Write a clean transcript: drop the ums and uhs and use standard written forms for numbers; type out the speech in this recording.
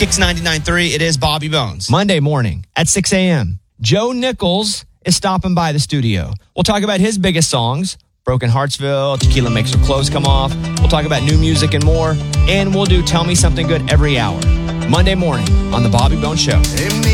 Kicks 99.3, it is Bobby Bones. Monday morning at 6 a.m., Joe Nichols is stopping by the studio. We'll talk about his biggest songs, Broken Heartsville, Tequila Makes Her Clothes Come Off. We'll talk about new music and more. And we'll do Tell Me Something Good every hour. Monday morning on The Bobby Bones Show.